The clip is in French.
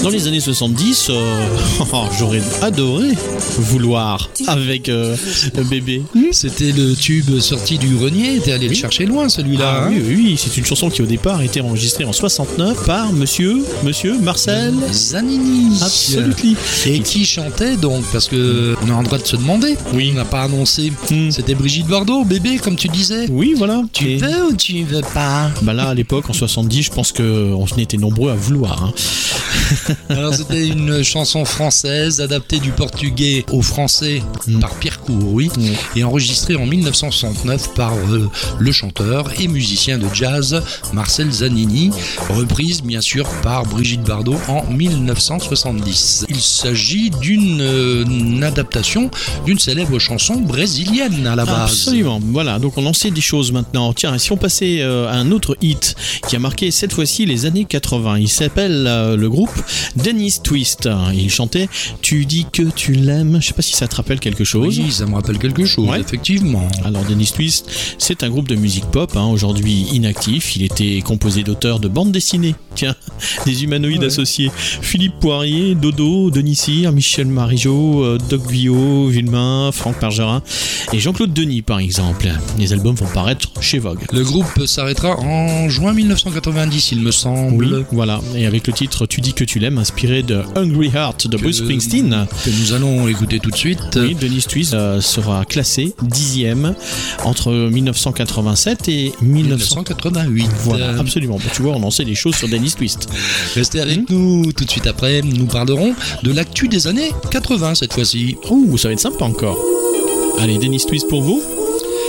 Dans les années 70, j'aurais adoré vouloir avec Bébé. C'était le tube sorti du grenier, t'es allé le chercher loin celui-là. Oui, c'est une chanson qui au départ a été enregistrée en 69 par monsieur Marcel Zanini. Absolument. Et qui chantait donc, parce que on a un droit de se demander. Oui. On n'a pas annoncé. C'était Brigitte Bardot, Bébé, comme tu disais. Oui, voilà. Tu veux ou tu veux pas? Bah là, à l'époque, en 70, je pense qu'on était nombreux à vouloir. Hein. Alors c'était une chanson française adaptée du portugais au français par Pierre Coury et enregistrée en 1969 par le chanteur et musicien de jazz Marcel Zanini, reprise bien sûr par Brigitte Bardot en 1970. Il s'agit d'une adaptation d'une célèbre chanson brésilienne à la base. Absolument, voilà, donc on en sait des choses maintenant. Tiens, si on passait à un autre hit qui a marqué cette fois-ci les années 80, il s'appelle le groupe Dennis Twist. Il chantait Tu dis que tu l'aimes. Je sais pas si ça te rappelle quelque chose. Oui, ça me rappelle quelque chose, effectivement. Alors Dennis Twist, c'est un groupe de musique pop, aujourd'hui inactif. Il était composé d'auteurs de bandes dessinées. Tiens, des humanoïdes associés. Philippe Poirier, Dodo, Denis Cyr, Michel Marigeau, Doc Vio, Villemain, Franck Margerin et Jean-Claude Denis par exemple. Les albums vont paraître chez Vogue. Le groupe s'arrêtera en juin 1990, il me semble. Oui, voilà. Et avec le titre Tu dis que tu l'aimes, inspiré de Hungry Heart de Bruce Springsteen. Que nous allons écouter tout de suite. Oui, Dennis Twist sera classé 10e entre 1987 et 1988. Voilà, absolument. Tu vois, on en sait des choses sur Dennis Twist. Restez avec nous tout de suite après. Nous parlerons de l'actu des années 80 cette fois-ci. Ouh, ça va être sympa encore. Allez, Dennis Twist pour vous.